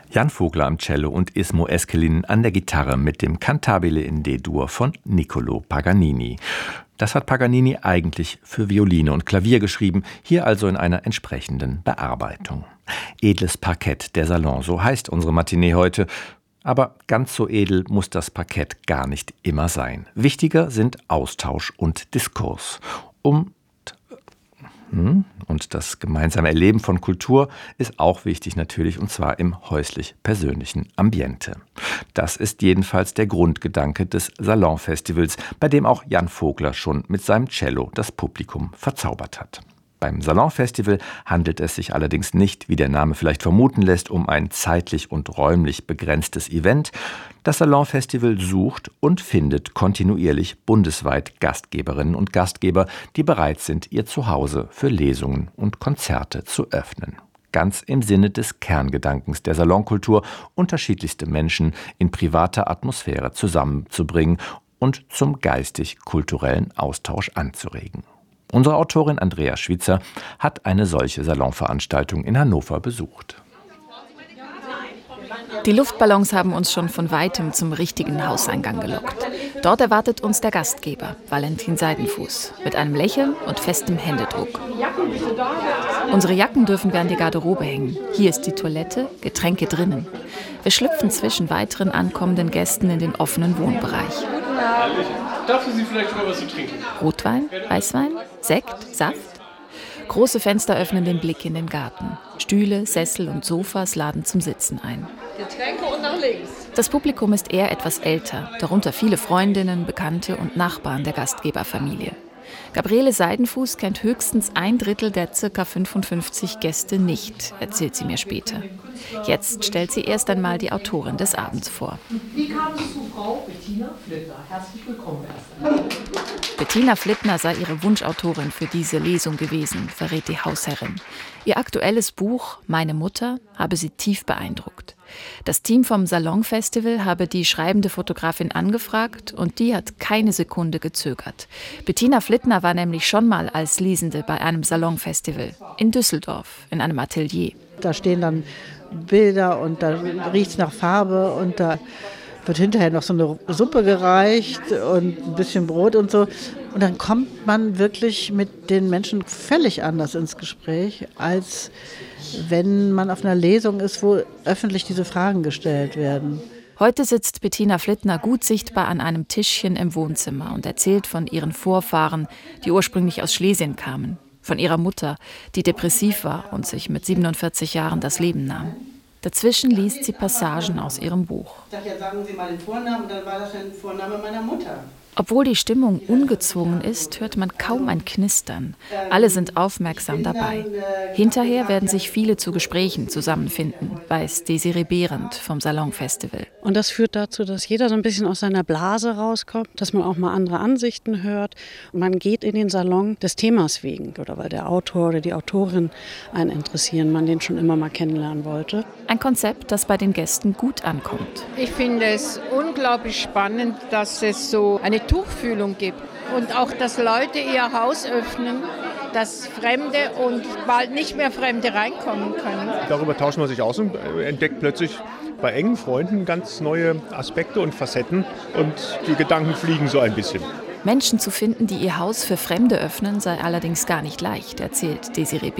Jan Vogler am Cello und Ismo Eskelin an der Gitarre mit dem Cantabile in D-Dur von Niccolò Paganini. Das hat Paganini eigentlich für Violine und Klavier geschrieben, hier also in einer entsprechenden Bearbeitung. Edles Parkett der Salon, so heißt unsere Matinee heute. Aber ganz so edel muss das Parkett gar nicht immer sein. Wichtiger sind Austausch und Diskurs. Und das gemeinsame Erleben von Kultur ist auch wichtig natürlich, und zwar im häuslich-persönlichen Ambiente. Das ist jedenfalls der Grundgedanke des Salonfestivals, bei dem auch Jan Vogler schon mit seinem Cello das Publikum verzaubert hat. Beim Salonfestival handelt es sich allerdings nicht, wie der Name vielleicht vermuten lässt, um ein zeitlich und räumlich begrenztes Event. Das Salonfestival sucht und findet kontinuierlich bundesweit Gastgeberinnen und Gastgeber, die bereit sind, ihr Zuhause für Lesungen und Konzerte zu öffnen. Ganz im Sinne des Kerngedankens der Salonkultur, unterschiedlichste Menschen in privater Atmosphäre zusammenzubringen und zum geistig-kulturellen Austausch anzuregen. Unsere Autorin Andrea Schwitzer hat eine solche Salonveranstaltung in Hannover besucht. Die Luftballons haben uns schon von weitem zum richtigen Hauseingang gelockt. Dort erwartet uns der Gastgeber, Valentin Seidenfuß, mit einem Lächeln und festem Händedruck. Unsere Jacken dürfen wir an die Garderobe hängen. Hier ist die Toilette, Getränke drinnen. Wir schlüpfen zwischen weiteren ankommenden Gästen in den offenen Wohnbereich. Darf ich Sie vielleicht mal was zu trinken? Rotwein, Weißwein, Sekt, Saft. Große Fenster öffnen den Blick in den Garten. Stühle, Sessel und Sofas laden zum Sitzen ein. Getränke und nach links. Das Publikum ist eher etwas älter, darunter viele Freundinnen, Bekannte und Nachbarn der Gastgeberfamilie. Gabriele Seidenfuß kennt höchstens 1/3 der ca. 55 Gäste nicht, erzählt sie mir später. Jetzt stellt sie erst einmal die Autorin des Abends vor. Wie kam es zu Frau Bettina Flittner? Herzlich willkommen erst einmal. Bettina Flittner sei ihre Wunschautorin für diese Lesung gewesen, verrät die Hausherrin. Ihr aktuelles Buch »Meine Mutter« habe sie tief beeindruckt. Das Team vom Salonfestival habe die schreibende Fotografin angefragt und die hat keine Sekunde gezögert. Bettina Flittner war nämlich schon mal als Lesende bei einem Salonfestival in Düsseldorf, in einem Atelier. Da stehen dann Bilder und da riecht es nach Farbe und da wird hinterher noch so eine Suppe gereicht und ein bisschen Brot und so. Und dann kommt man wirklich mit den Menschen völlig anders ins Gespräch, als wenn man auf einer Lesung ist, wo öffentlich diese Fragen gestellt werden. Heute sitzt Bettina Flittner gut sichtbar an einem Tischchen im Wohnzimmer und erzählt von ihren Vorfahren, die ursprünglich aus Schlesien kamen. Von ihrer Mutter, die depressiv war und sich mit 47 Jahren das Leben nahm. Dazwischen liest sie Passagen aus ihrem Buch. Ich dachte, ja, sagen Sie mal den Vornamen, dann war das der Vorname meiner Mutter. Obwohl die Stimmung ungezwungen ist, hört man kaum ein Knistern. Alle sind aufmerksam dabei. Hinterher werden sich viele zu Gesprächen zusammenfinden, weiß Desiree Behrendt vom Salonfestival. Und das führt dazu, dass jeder so ein bisschen aus seiner Blase rauskommt, dass man auch mal andere Ansichten hört. Und man geht in den Salon des Themas wegen oder weil der Autor oder die Autorin einen interessieren, man den schon immer mal kennenlernen wollte. Ein Konzept, das bei den Gästen gut ankommt. Ich finde es unglaublich spannend, dass es so eine Tuchfühlung gibt und auch, dass Leute ihr Haus öffnen, dass Fremde und bald nicht mehr Fremde reinkommen können. Darüber tauscht man sich aus und entdeckt plötzlich bei engen Freunden ganz neue Aspekte und Facetten und die Gedanken fliegen so ein bisschen. Menschen zu finden, die ihr Haus für Fremde öffnen, sei allerdings gar nicht leicht, erzählt Desiree Behrendt.